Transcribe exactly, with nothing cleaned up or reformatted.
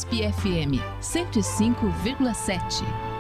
U S P F M cento e cinco vírgula sete.